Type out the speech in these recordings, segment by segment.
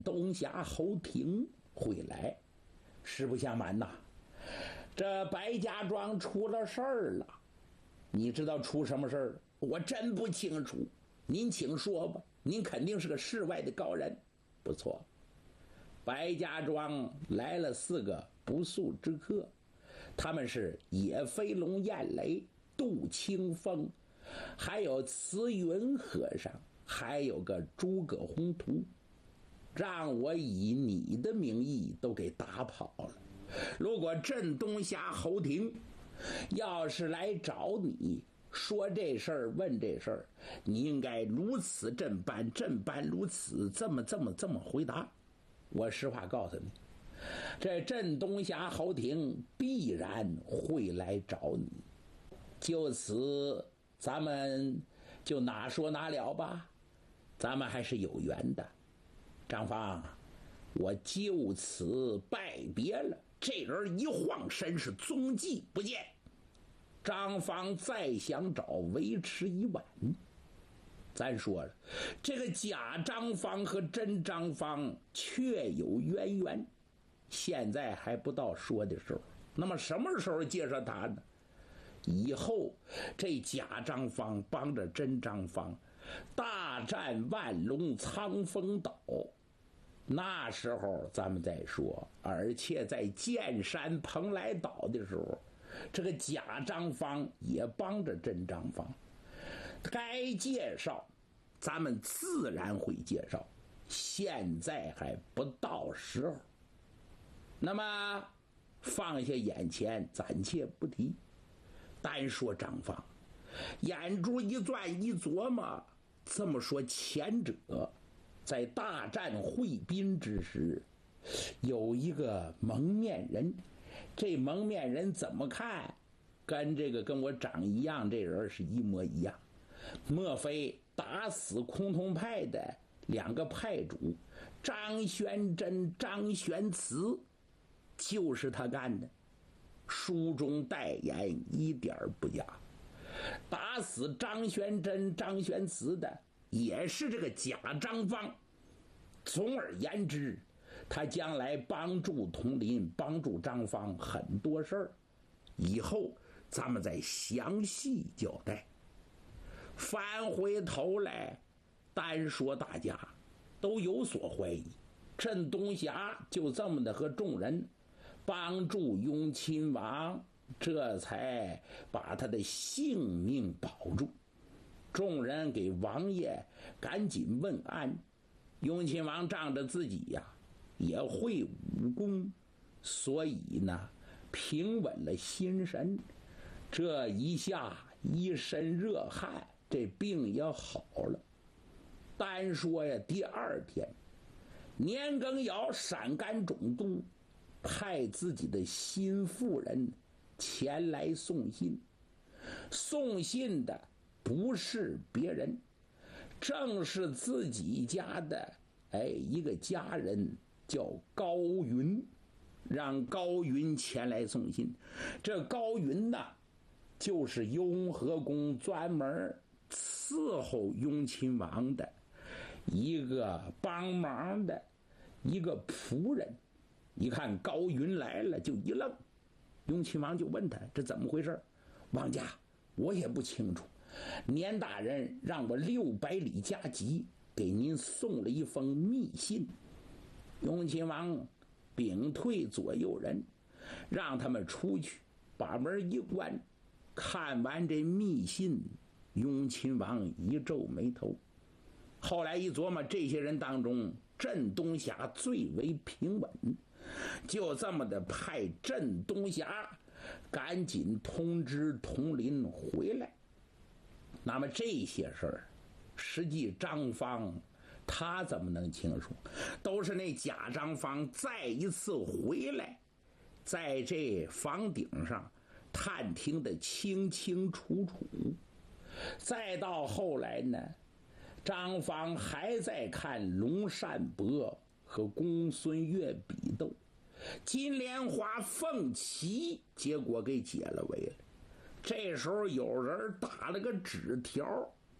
东夏侯廷回来。实不相瞒呐，这白家庄出了事儿了。你知道出什么事儿？我真不清楚，您请说吧。您肯定是个世外的高人。不错，白家庄来了4个不速之客，他们是野飞龙、燕雷、杜清风，还有慈云和尚，还有个诸葛宏图，让我以你的名义都给打跑了。如果镇东夏侯廷要是来找你说这事儿问这事儿，你应该如此这般如此这么回答。我实话告诉你，这镇东夏侯廷必然会来找你。就此咱们就哪说哪了吧，咱们还是有缘的。张芳，我就此拜别了。这人一晃身是踪迹不见。张芳再想找，为时已晚。咱说了，这个假张芳和真张芳确有渊源，现在还不到说的时候。那么什么时候介绍他呢？以后这假张芳帮着真张芳大战万龙苍风岛，那时候咱们再说。而且在剑山蓬莱岛的时候，这个假张芳也帮着真张芳，该介绍咱们自然会介绍，现在还不到时候。那么放下眼前暂且不提，单说张芳，眼珠一转一琢磨，这么说前者在大战会宾之时有一个蒙面人，这蒙面人怎么看跟我长一样，这人是一模一样。莫非打死崆峒派的2个派主张玄真、张玄慈就是他干的？书中代言一点不假。打死张玄真、张玄慈的也是这个假张芳。总而言之，他将来帮助佟林、帮助张芳很多事儿，以后咱们再详细交代。翻回头来，单说大家都有所怀疑，镇东霞就这么的和众人帮助雍亲王，这才把他的性命保住。众人给王爷赶紧问安。雍亲王仗着自己呀也会武功，所以呢平稳了心神，这一下一身热汗，这病也好了。单说呀，第2天，年羹尧陕甘总督派自己的新妇人前来送信，送信的不是别人，正是自己家的一个家人，叫高云，让高云前来送信。这高云呢，就是雍和宫专门伺候雍亲王的一个帮忙的一个仆人。一看高云来了就一愣，雍亲王就问他这怎么回事？王家，我也不清楚，年大人让我600里加急给您送了一封密信。雍亲王屏退左右人，让他们出去，把门一关。看完这密信，雍亲王一皱眉头。后来一琢磨，这些人当中镇东霞最为平稳，就这么的派镇东霞赶紧通知佟林回来。那么这些事儿，实际张芳他怎么能清楚？都是那假张芳再一次回来，在这房顶上探听的清清楚楚。再到后来呢，张芳还在看龙善伯和公孙越比斗，金莲花凤旗结果给解了围了。这时候有人打了个纸条，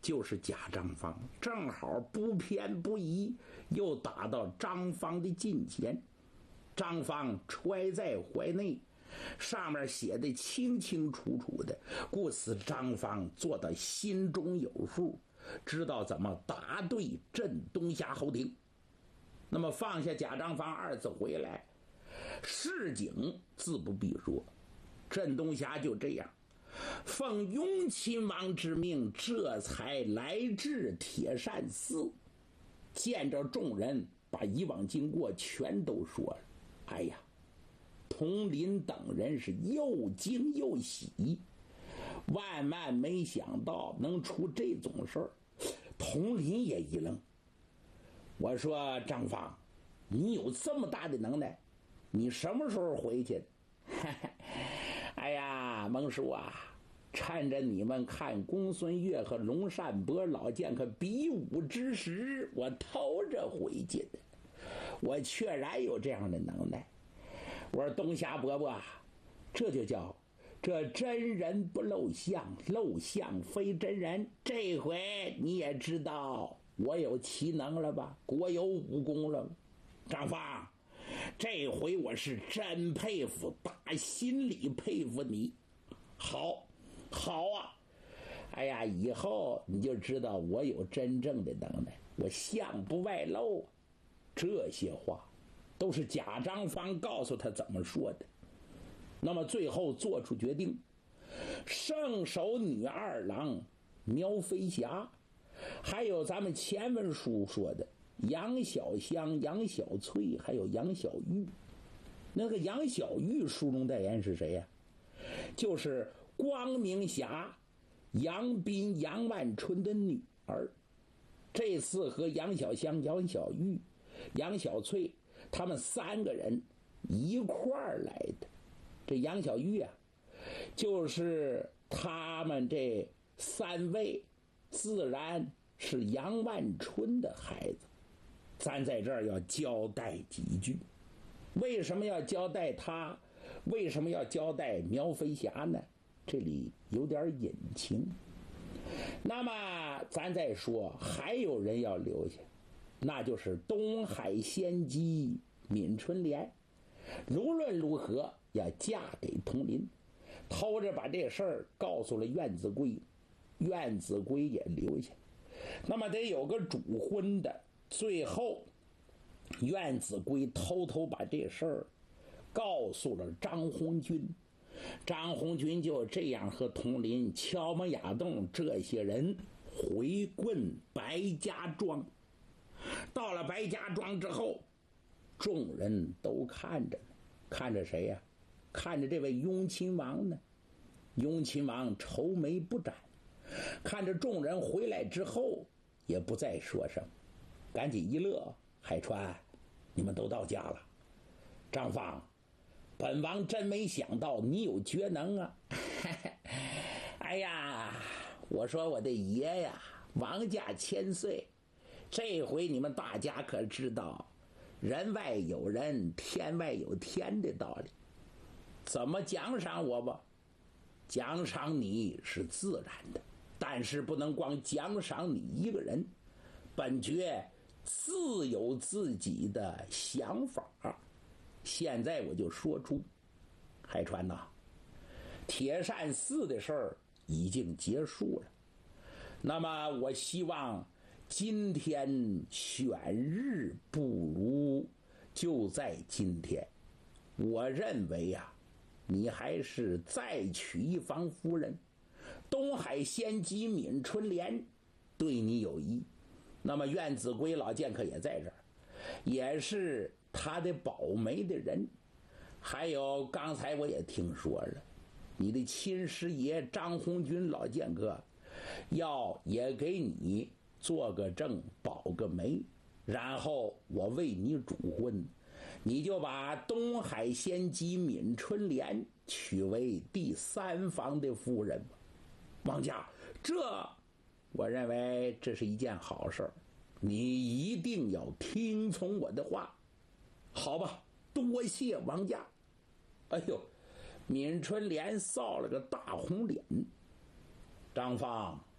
就是贾张方，正好不偏不倚，又打到张方的近前。张方揣在怀内，上面写的清清楚楚的，故此张方做到心中有数，知道怎么答对镇东峡侯廷。那么放下贾张方二字回来，市井自不必说，镇东峡就这样奉雍亲王之命，这才来至铁扇寺，见着众人，把以往经过全都说了。哎呀，佟林等人是又惊又喜，万万没想到能出这种事儿。佟林也一愣，我说张方，你有这么大的能耐，你什么时候回去的？哎呀，蒙叔啊，趁着你们看公孙越和龙善伯老剑客比武之时，我偷着回去的。我确然有这样的能耐。我说东峡伯伯，这就叫这真人不露相，露相非真人。这回你也知道我有奇能了吧？国有武功了。张方，这回我是真佩服，打心里佩服你。好啊！哎呀，以后你就知道我有真正的能耐，我相不外露。这些话都是贾张方告诉他怎么说的。那么最后做出决定，圣手女二郎苗飞霞，还有咱们前文书说的杨小香、杨小翠，还有杨小玉。那个杨小玉书中代言是谁呀？就是光明侠杨斌、杨万春的女儿。这次和杨小香、杨小玉、杨小翠他们三个人一块儿来的。这杨小玉啊，就是他们这三位自然是杨万春的孩子。咱在这儿要交代几句，为什么要交代他？为什么要交代苗飞侠呢？这里有点隐情。那么咱再说，还有人要留下，那就是东海仙姬闵春莲，无论如何要嫁给佟林。偷着把这事儿告诉了苑子规，苑子规也留下。那么得有个主婚的。最后苑子规偷偷把这事儿告诉了张鸿钧，张鸿钧就这样和佟林、乔门亚栋这些人回棍白家庄。到了白家庄之后，众人都看着，看着谁呀？看着这位雍亲王呢。雍亲王愁眉不展，看着众人回来之后，也不再说什么，赶紧一乐：“海川，你们都到家了。张方，本王真没想到你有绝能啊！哎呀，我说我的爷呀，王家千岁，这回你们大家可知道，人外有人，天外有天的道理。怎么奖赏我吧？奖赏你是自然的，但是不能光奖赏你一个人。本爵自有自己的想法，现在我就说出。海川呐，铁扇寺的事儿已经结束了，那么我希望今天选日不如就在今天。我认为呀，你还是再娶一房夫人，东海仙姬闵春莲对你有益。那么苑子规老剑客也在这儿，也是他的保媒的人。还有刚才我也听说了，你的亲师爷张鸿钧老剑客要也给你做个证，保个媒，然后我为你主婚，你就把东海仙姬闵春莲娶为第三房的夫人。王家，这我认为这是一件好事，你一定要听从我的话，好吧？多谢王家。哎呦，闵春莲臊了个大红脸。张方，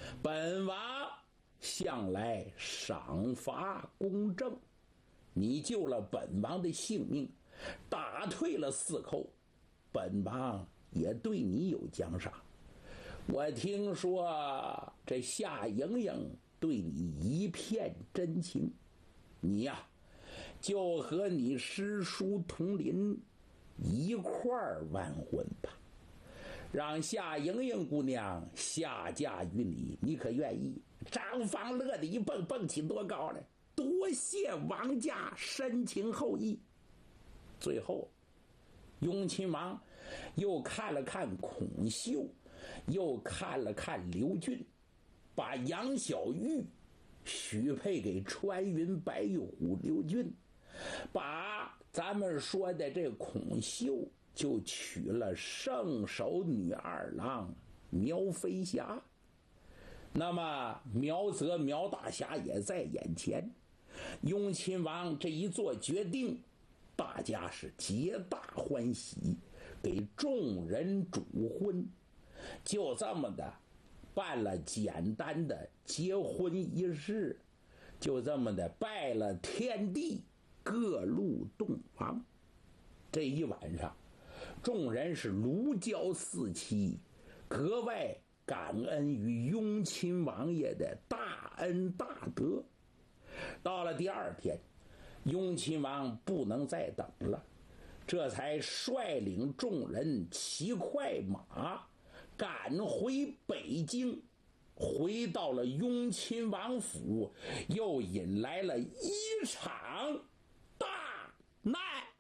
本王向来赏罚公正，你救了本王的性命，打退了4寇，本王也对你有奖赏。我听说这夏莹莹对你一片真情，你呀，就和你师叔同林一块儿完婚吧，让夏莹莹姑娘下嫁于你，你可愿意？张方乐的一蹦起多高来，多谢王家深情厚谊。最后雍亲王又看了看孔秀，又看了看刘俊，把杨小玉许配给穿云白玉虎刘俊，把咱们说的这孔秀就娶了圣手女二郎苗飞侠。那么苗泽苗大侠也在眼前，雍亲王这一做决定，大家是皆大欢喜，给众人主婚，就这么的办了简单的结婚仪式，就这么的拜了天地，各路洞房。这一晚上众人是如胶似漆，格外感恩于雍亲王爷的大恩大德。到了第2天，雍亲王不能再等了，这才率领众人骑快马赶回北京，回到了雍亲王府，又引来了一场大难。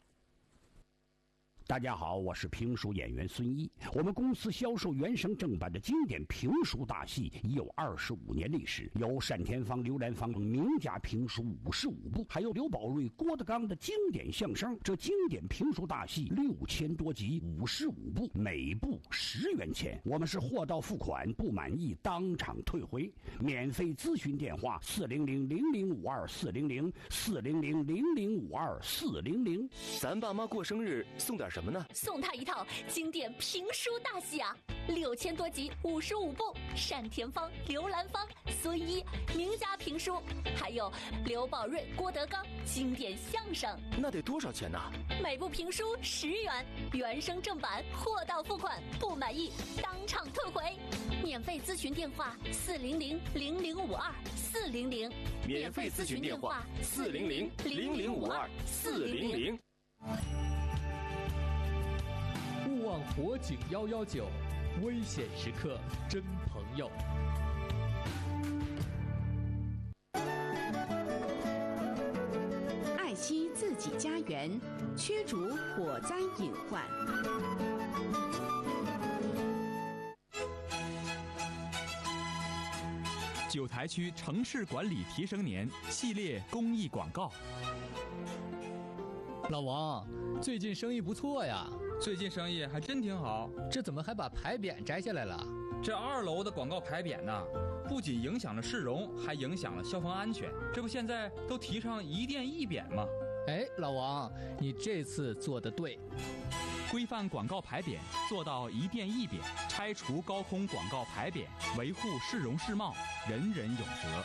大家好，我是评书演员孙一。我们公司销售原声正版的经典评书大戏已有25年历史，有单田芳、刘兰芳名家评书55部，还有刘宝瑞、郭德纲的经典相声。这经典评书大戏6000多集，55部，每部10元钱。我们是货到付款，不满意当场退回。免费咨询电话400-0052-400，400-0052-400。 咱爸妈过生日送点什么呢？ 送他一套经典评书大戏啊，6000多集，55部，单田芳、刘兰芳、孙一名家评书，还有刘宝瑞、郭德纲经典相声。 那得多少钱呢？ 每部评书10元，原声正版，货到付款，不满意当场退回。免费咨询电话400-0052-400， 免费咨询电话400-0052-400。 勿忘火警119，危险时刻真朋友。 爱惜自己家园，驱逐火灾隐患。 九台区城市管理提升年系列公益广告。 老王，最近生意不错呀。 最近生意还真挺好。 这怎么还把牌匾摘下来了？ 这2楼的广告牌匾呢，不仅影响了市容，还影响了消防安全。这不现在都提倡一店一匾吗？ 哎，老王，你这次做得对。 规范广告牌匾，做到一店一匾，拆除高空广告牌匾，维护市容市貌，人人有责。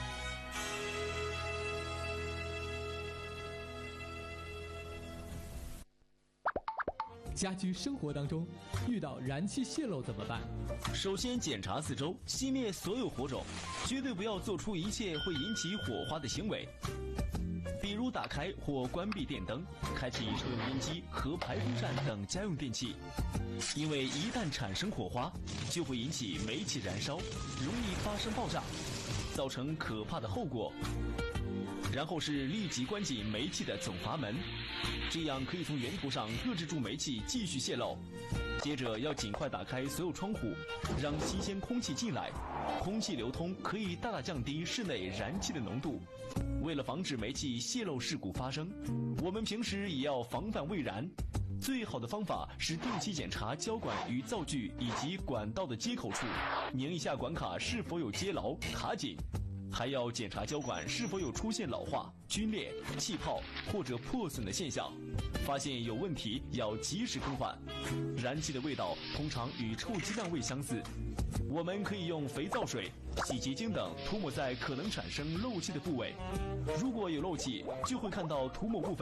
家居生活当中遇到燃气泄漏怎么办？ 首先检查四周，熄灭所有火种，绝对不要做出一切会引起火花的行为，比如打开或关闭电灯，开启抽油烟机和排风扇等家用电器，因为一旦产生火花，就会引起煤气燃烧，容易发生爆炸，造成可怕的后果。然后是立即关紧煤气的总阀门，这样可以从源头上遏制住煤气继续泄漏。接着要尽快打开所有窗户，让新鲜空气进来，空气流通可以大大降低室内燃气的浓度。为了防止煤气泄漏事故发生，我们平时也要防范未燃。最好的方法是定期检查胶管与灶具以及管道的接口处，拧一下管卡是否有接牢卡紧。 还要检查胶管是否有出现老化、皲裂、气泡或者破损的现象，发现有问题要及时更换。燃气的味道通常与臭鸡蛋味相似，我们可以用肥皂水、洗洁精等涂抹在可能产生漏气的部位，如果有漏气，就会看到涂抹部分